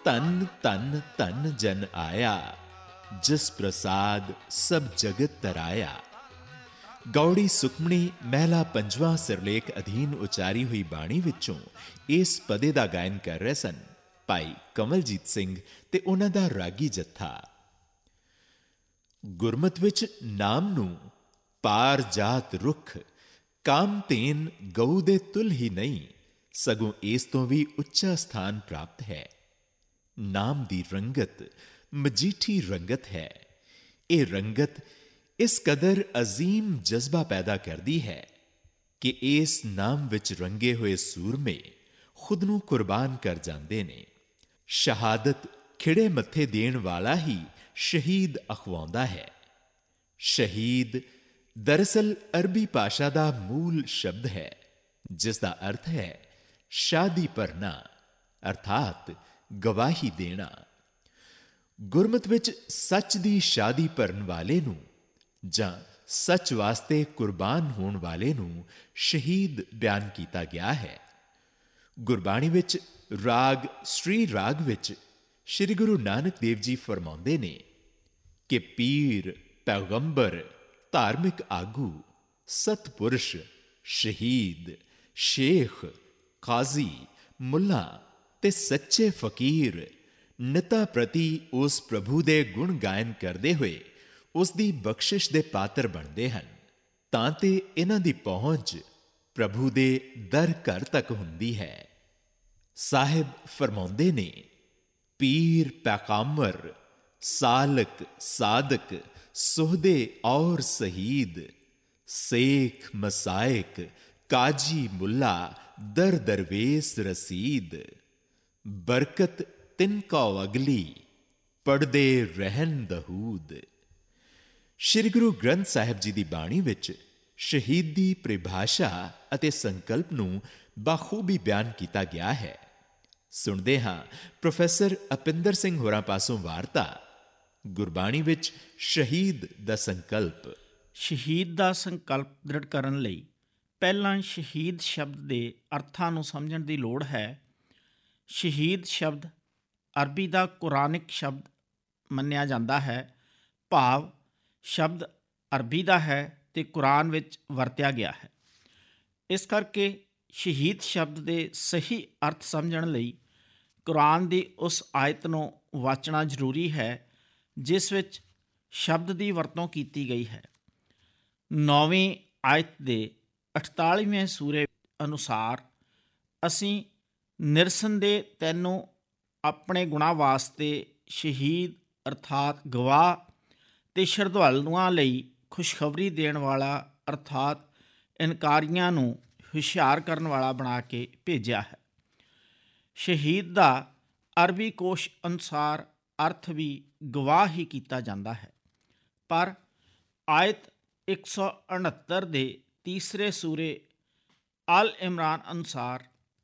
ਧਨ ਧਨ ਧਨ ਜਨ ਆਇਆ, ਜਿਸ ਪ੍ਰਸਾਦ ਸਭ ਜਗਤ ਤਰਾਇਆ। ਗੌੜੀ ਸੁਖਮਣੀ ਮਹਿਲਾ ਪੰਜਵਾਂ ਸਿਰਲੇਖ ਅਧੀਨ ਉਚਾਰੀ ਹੋਈ ਬਾਣੀ ਵਿੱਚੋਂ ਇਸ ਪਦੇ ਦਾ ਗਾਇਨ ਕਰ ਰਹੇ ਸਨ ਭਾਈ ਕਮਲਜੀਤ ਸਿੰਘ ਤੇ ਉਹਨਾਂ ਦਾ ਰਾਗੀ ਜੱਥਾ। ਗੁਰਮਤਿ ਵਿੱਚ ਨਾਮ ਨੂੰ ਪਾਰ ਜਾਤ ਰੁੱਖ, ਕਾਮ ਧੇਨ ਗਊ ਦੇ ਤੁਲ ਹੀ ਨਹੀਂ, ਸਗੋਂ ਇਸ ਤੋਂ ਵੀ ਉੱਚਾ ਸਥਾਨ ਪ੍ਰਾਪਤ ਹੈ। ਨਾਮ ਦੀ ਰੰਗਤ ਮਜੀਠੀ ਰੰਗਤ ਹੈ। ਇਹ ਰੰਗਤ ਇਸ ਕਦਰ ਅਜ਼ੀਮ ਜਜ਼ਬਾ ਪੈਦਾ ਕਰਦੀ ਹੈ ਕਿ ਇਸ ਨਾਮ ਵਿੱਚ ਰੰਗੇ ਹੋਏ ਸੂਰਮੇ ਖੁਦ ਨੂੰ ਕੁਰਬਾਨ ਕਰ ਜਾਂਦੇ ਨੇ। ਸ਼ਹਾਦਤ ਖਿੜੇ ਮੱਥੇ ਦੇਣ ਵਾਲਾ ਹੀ ਸ਼ਹੀਦ ਅਖਵਾਉਂਦਾ ਹੈ। ਸ਼ਹੀਦ ਦਰਅਸਲ ਅਰਬੀ ਭਾਸ਼ਾ ਦਾ ਮੂਲ ਸ਼ਬਦ ਹੈ, ਜਿਸ ਦਾ ਅਰਥ ਹੈ ਸ਼ਾਦੀ ਭਰਨਾ, ਅਰਥਾਤ ਗਵਾਹੀ ਦੇਣਾ। ਗੁਰਮਤਿ ਵਿੱਚ ਸੱਚ ਦੀ ਸ਼ਾਦੀ ਭਰਨ ਵਾਲੇ ਨੂੰ ਜਾਂ ਸੱਚ ਵਾਸਤੇ ਕੁਰਬਾਨ ਹੋਣ ਵਾਲੇ ਨੂੰ ਸ਼ਹੀਦ ਬਿਆਨ ਕੀਤਾ ਗਿਆ ਹੈ। ਗੁਰਬਾਣੀ ਵਿੱਚ ਰਾਗ ਸ੍ਰੀ ਰਾਗ ਵਿੱਚ ਸ੍ਰੀ ਗੁਰੂ ਨਾਨਕ ਦੇਵ ਜੀ ਫਰਮਾਉਂਦੇ ਨੇ ਕਿ ਪੀਰ, ਪੈਗੰਬਰ, ਧਾਰਮਿਕ ਆਗੂ, ਸਤਪੁਰਸ਼, ਸ਼ਹੀਦ, ਸ਼ੇਖ, ਕਾਜ਼ੀ, ਮੁੱਲਾ ਤੇ ਸੱਚੇ ਫਕੀਰ ਨਿਤਾ ਪ੍ਰਤੀ ਉਸ ਪ੍ਰਭੂ ਦੇ ਗੁਣ ਗਾਇਨ ਕਰਦੇ ਹੋਏ ਉਸ ਦੀ ਬਖਸ਼ਿਸ਼ ਦੇ ਪਾਤਰ ਬਣਦੇ ਹਨ, ਤਾਂ ਤੇ ਇਹਨਾਂ ਦੀ ਪਹੁੰਚ ਪ੍ਰਭੂ ਦੇ ਦਰ ਘਰ ਤੱਕ ਹੁੰਦੀ ਹੈ। ਸਾਹਿਬ ਫਰਮਾਉਂਦੇ ਨੇ, ਪੀਰ ਪੈਗੰਬਰ, ਸਾਲਕ ਸਾਦਕ, ਸੁਹਦੇ ਔਰ ਸ਼ਹੀਦ, ਸੇਖ ਮਸਾਇਕ, ਕਾਜੀ ਮੁੱਲਾ, ਦਰ ਦਰਵੇਸ ਰਸੀਦ, ਬਰਕਤ ਤਿਨ ਕੋ ਅਗਲੀ, ਪੜਦੇ ਰਹਿਣ ਦਹੂਦ। ਸ੍ਰੀ ਗੁਰੂ ਗ੍ਰੰਥ ਸਾਹਿਬ ਜੀ ਦੀ ਬਾਣੀ ਵਿੱਚ ਸ਼ਹੀਦੀ ਪਰਿਭਾਸ਼ਾ ਅਤੇ ਸੰਕਲਪ ਨੂੰ ਬਾਖੂਬੀ ਬਿਆਨ ਕੀਤਾ ਗਿਆ ਹੈ। ਸੁਣਦੇ ਹਾਂ ਪ੍ਰੋਫੈਸਰ ਅਪਿੰਦਰ ਸਿੰਘ ਹੋਰਾਂ ਪਾਸੋਂ ਵਾਰਤਾ, ਗੁਰਬਾਣੀ ਵਿੱਚ ਸ਼ਹੀਦ ਦਾ ਸੰਕਲਪ। ਸ਼ਹੀਦ ਦਾ ਸੰਕਲਪ ਦ੍ਰਿੜ ਕਰਨ ਲਈ ਪਹਿਲਾਂ ਸ਼ਹੀਦ ਸ਼ਬਦ ਦੇ ਅਰਥਾਂ ਨੂੰ ਸਮਝਣ ਦੀ ਲੋੜ ਹੈ। ਸ਼ਹੀਦ ਸ਼ਬਦ ਅਰਬੀ ਦਾ ਕੁਰਾਨਿਕ ਸ਼ਬਦ ਮੰਨਿਆ ਜਾਂਦਾ ਹੈ, ਭਾਵ ਸ਼ਬਦ ਅਰਬੀ ਦਾ ਹੈ ਤੇ ਕੁਰਾਨ ਵਿੱਚ ਵਰਤਿਆ ਗਿਆ ਹੈ। ਇਸ ਕਰਕੇ ਸ਼ਹੀਦ ਸ਼ਬਦ ਦੇ ਸਹੀ ਅਰਥ ਸਮਝਣ ਲਈ ਕੁਰਾਨ ਦੀ ਉਸ ਆਇਤ ਨੂੰ ਵਾਚਣਾ ਜ਼ਰੂਰੀ ਹੈ ਜਿਸ ਵਿੱਚ ਸ਼ਬਦ ਦੀ ਵਰਤੋਂ ਕੀਤੀ ਗਈ ਹੈ। 9ਵੀਂ ਆਇਤ ਦੇ 48ਵੇਂ ਸੂਰੇ ਅਨੁਸਾਰ, ਅਸੀਂ ਨਿਰਸੰਦੇਹ ਤੈਨੂੰ ਆਪਣੇ ਗੁਣਾਂ ਵਾਸਤੇ ਸ਼ਹੀਦ ਅਰਥਾਤ ਗਵਾਹ ਤੇ ਸ਼ਰਧਾਲੂਆਂ ਲਈ ਖੁਸ਼ਖਬਰੀ ਦੇਣ ਵਾਲਾ ਅਰਥਾਤ ਇਨਕਾਰੀਆਂ ਨੂੰ ਹੁਸ਼ਿਆਰ ਕਰਨ ਵਾਲਾ ਬਣਾ ਕੇ ਭੇਜਿਆ ਹੈ। ਸ਼ਹੀਦ ਦਾ ਅਰਬੀ ਕੋਸ਼ ਅਨੁਸਾਰ ਅਰਥ ਵੀ ਗਵਾਹ ਹੀ ਕੀਤਾ ਜਾਂਦਾ ਹੈ, ਪਰ ਆਇਤ 169 ਦੇ ਤੀਸਰੇ ਸੂਰੇ ਅਲ ਇਮਰਾਨ ਅਨੁਸਾਰ,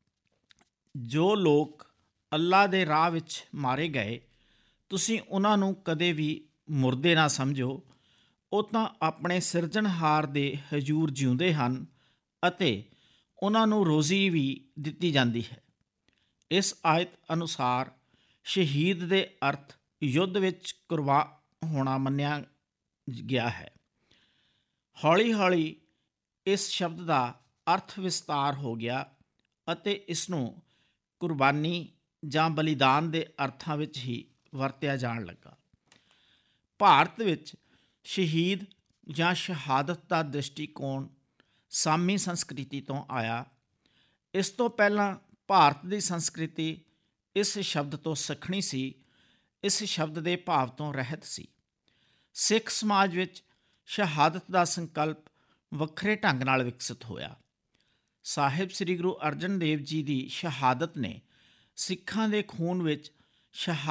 ਜੋ ਲੋਕ ਅੱਲਾ ਦੇ ਰਾਹ ਵਿੱਚ ਮਾਰੇ ਗਏ, ਤੁਸੀਂ ਉਹਨਾਂ ਨੂੰ ਕਦੇ ਵੀ ਮੁਰਦੇ ਨਾ ਸਮਝੋ, ਉਹ ਤਾਂ ਆਪਣੇ ਸਿਰਜਣਹਾਰ ਦੇ ਹਜ਼ੂਰ ਜਿਉਂਦੇ ਹਨ ਅਤੇ ਉਹਨਾਂ ਨੂੰ ਰੋਜ਼ੀ ਵੀ ਦਿੱਤੀ ਜਾਂਦੀ ਹੈ। ਇਸ ਆਇਤ ਅਨੁਸਾਰ ਸ਼ਹੀਦ ਦੇ ਅਰਥ ਯੁੱਧ ਵਿੱਚ ਕੁਰਬਾਨ ਹੋਣਾ ਮੰਨਿਆ ਗਿਆ ਹੈ। ਹੌਲੀ ਹੌਲੀ ਇਸ ਸ਼ਬਦ ਦਾ ਅਰਥ ਵਿਸਤਾਰ ਹੋ ਗਿਆ ਅਤੇ ਇਸ ਨੂੰ ਕੁਰਬਾਨੀ ਜਾਂ ਬਲੀਦਾਨ ਦੇ ਅਰਥਾਂ ਵਿੱਚ ਹੀ ਵਰਤਿਆ ਜਾਣ ਲੱਗਾ। ਭਾਰਤ ਵਿੱਚ ਸ਼ਹੀਦ ਜਾਂ ਸ਼ਹਾਦਤ ਦਾ ਦ੍ਰਿਸ਼ਟੀਕੋਣ ਸਾਮੀ ਸੰਸਕ੍ਰਿਤੀ ਤੋਂ ਆਇਆ। ਇਸ ਤੋਂ ਪਹਿਲਾਂ ਭਾਰਤ ਦੀ ਸੰਸਕ੍ਰਿਤੀ ਇਸ ਸ਼ਬਦ ਤੋਂ ਸੱਖਣੀ ਸੀ, ਇਸ ਸ਼ਬਦ ਦੇ ਭਾਵ ਤੋਂ ਰਹਿਤ ਸੀ। ਸਿੱਖ ਸਮਾਜ ਵਿੱਚ ਸ਼ਹਾਦਤ ਦਾ ਸੰਕਲਪ ਵੱਖਰੇ ਢੰਗ ਨਾਲ ਵਿਕਸਿਤ ਹੋਇਆ। ਸਾਹਿਬ ਸ੍ਰੀ ਗੁਰੂ ਅਰਜਨ ਦੇਵ ਜੀ ਦੀ ਸ਼ਹਾਦਤ ਨੇ ਸਿੱਖਾਂ ਦੇ ਖੂਨ ਵਿੱਚ